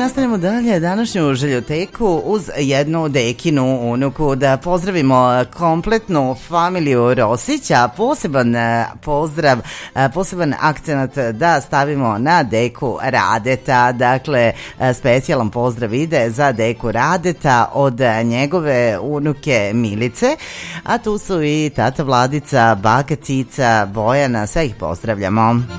nastavljamo dalje današnju željoteku uz jednu dekinu unuku, da pozdravimo kompletnu familiju Rosića. Poseban pozdrav, poseban akcenat da stavimo na deku Radeta. Dakle, specijalan pozdrav ide za deku Radeta od njegove unuke Milice, a tu su i tata Vladica, baka Cica, Bojana, sve ih pozdravljamo.